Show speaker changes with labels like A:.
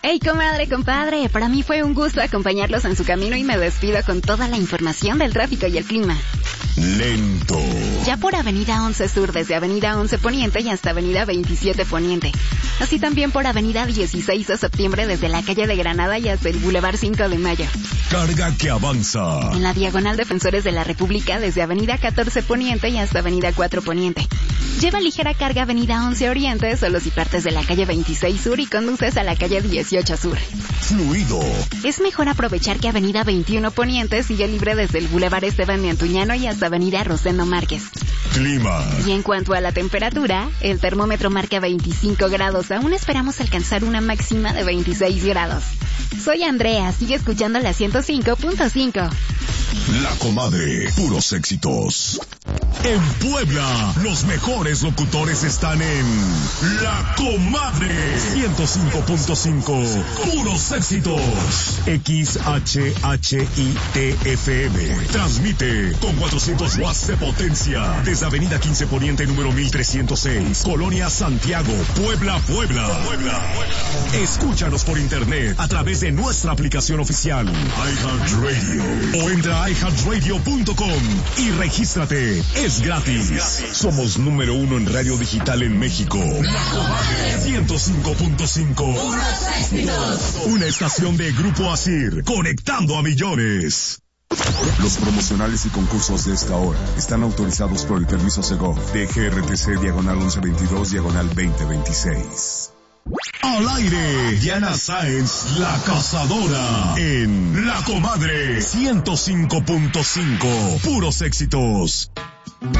A: Hey, comadre, compadre, para mí fue un gusto acompañarlos en su camino y me despido con toda la información del tráfico y el clima.
B: Lento.
A: Ya por Avenida 11 Sur, desde Avenida 11 Poniente y hasta Avenida 27 Poniente. Así también por Avenida 16 de Septiembre, desde la calle de Granada y hasta el Boulevard 5 de Mayo.
B: Carga que avanza.
A: En la Diagonal Defensores de la República, desde Avenida 14 Poniente y hasta Avenida 4 Poniente. Lleva ligera carga Avenida 11 Oriente, solo si partes de la calle 26 Sur y conduces a la calle 18 Sur.
B: Fluido.
A: Es mejor aprovechar que Avenida 21 Poniente sigue libre desde el Boulevard Esteban de Antuñano y hasta Avenida Rosendo Márquez.
B: Clima.
A: Y en cuanto a la temperatura, el termómetro marca 25 grados. Aún esperamos alcanzar una máxima de 26 grados. Soy Andrea, sigue escuchando la 105.5.
B: La Comadre, puros éxitos. En Puebla, los mejores locutores están en La Comadre 105.5. Puros éxitos. XHHITFM. Transmite con 400 watts de potencia desde Avenida 15 Poniente número 1306, Colonia Santiago, Puebla, Puebla. Escúchanos por internet a través de nuestra aplicación oficial iHeartRadio o entra a iHeartRadio.com y regístrate. Es gratis. Somos número 1 en radio digital en México. La Comadre 105.5. Una estación de Grupo Asir, conectando a millones.
C: Los promocionales y concursos de esta hora están autorizados por el permiso Segov de GRTC diagonal 1122 diagonal 2026.
B: Al aire, Diana Sáenz, la cazadora, en La Comadre 105.5, puros éxitos.